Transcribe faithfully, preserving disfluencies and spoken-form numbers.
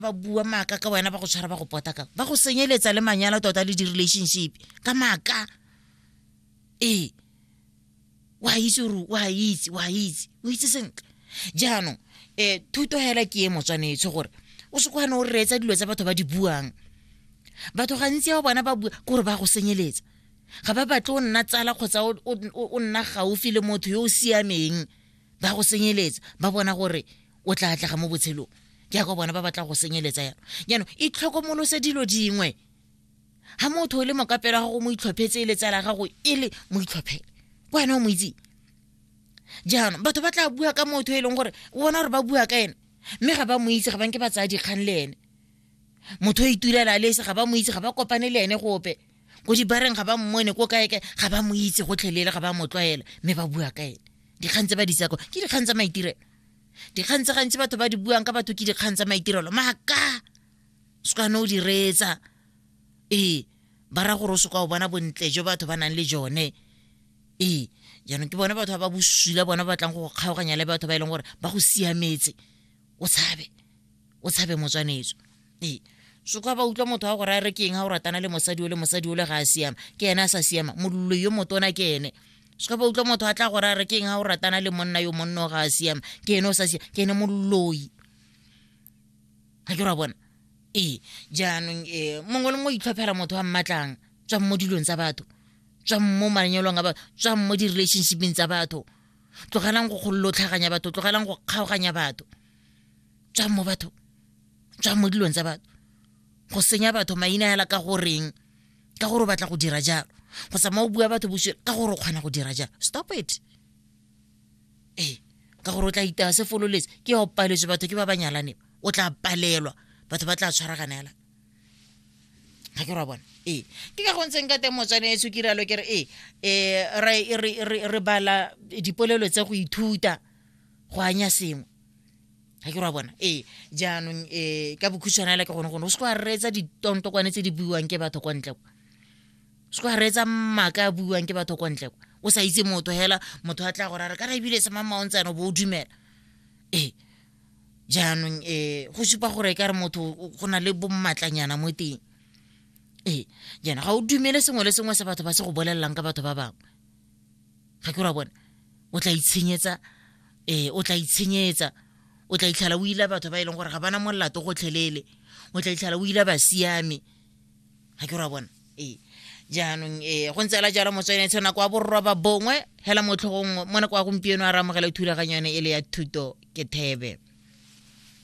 ba bua maaka ka wena ba go tshwara ba go pota ka ba go senyeletsa le manyala tota le di relationship ka maaka eh wa itse ru wa itse wa itse o itse sentle jaanong eh thuto hela ke e motswanetse gore o se kwana o retsa dilo tsa batho ba di buang batho gantsi ba bona ba bua gore ba go senyeletsa ga ba batlo o nna tsala kgotsa o nna gaufi le motho yo o siameng ba go senyeletsa ba bona gore o tla tla ga mo botshelong ya go bona ba batla go senyeletsa ya yano e tlhokomolose dilo dingwe ha motho le mokapelo ga go mo itlhophetse le tsala ga go ile mo itlhophele wena o mo itse jana batho ba tla bua ka motho e leng gore o bona gore ba bua ka ene mme ga ba mo itse ga ba nke ba tsaya dikgang le ene motho e tulela le se ga ba mo itse ga ba kopane le ene gope go di bareng ga ba mmone go kae kae ga ba mo itse go tlhelele ga ba mo tlwaela mme ba bua ka ene dikgang tse ba di tsako ke dikgang tsa maitirelo dikgang tse gantsi batho ba di buang ka batho ke dikgang tsa maitirelo maaka ska no di retsa eh ba ra gore o se ka o bona bontle jo batho ba nang le jone eh jaanong ke bona batho ba busula bona ba tlang go kgaoganya le batho ba ileng gore ba go siametse o tshabe o tshabe motswanetso eh so ka ba utla motho a go ra re keng ha o ratana le mosadi o le mosadi o le ga a siama ke ena a sa siama mollo yo motona ke ene so ka ba utla motho a tla go ra re keng ha o ratana le monna yo monno ga a siama ke ena o sa siama ke ene molloi ha ke ra bona eh jaanong eh mongwe le mo itlhophela motho a mmatlang tswa mo dilong tsa batho tswa mo manyelong a batho tswa mo di relationshiping tsa batho tlogelang go gollotlhaganya batho tlogelang go kgaoganya batho tswa mo batho tswa mo dilong tsa batho go senya batho maina hela ka goreng ka gore batla go dira jalo go sa mo bua batho boshe ka gore o kgona go dira jalo stop it eh ka gore o tla ita se fololetse ke o paletse batho ke ba banyalane o tla palelwa batho ba tla tshwaraganela ha ke ra bona eh ke ka go ntseng ka temo tsane e tsukiralo ke re eh eh re re bala dipolelo tsa go ithuta go anya sengwe ha ke ra bona eh jaanong eh ka bokhutswana le ke gone gone o se go retsa ditontokwane tse di buiwang ke batho kwa ntle se go retsa maka buiwang ke batho kwa ntle o sa itse motho hela motho a tla go rara ka ra ibile se mama o ntsana bo dumela eh jaanong eh go supa gore ka re motho go na le bommatlanyana mo teng eh jana ga o dumele sengwe le sengwe se batho ba se go bolelelang ka batho ba bangwe ga ke ra bona o tla itshenyetsa eh o tla itshenyetsa o tla itlhala o ile batho ba ileng gore ga bana molato go tlhelele o tla itlhala o ile ba siame ga ke ra bona eh jaanong eh go ntsela jalo motswene tsena kwa borwa ba bongwe hela motlhogong mona kwa gompieno a ramogela thulaganyane ele ya thuto ke thebe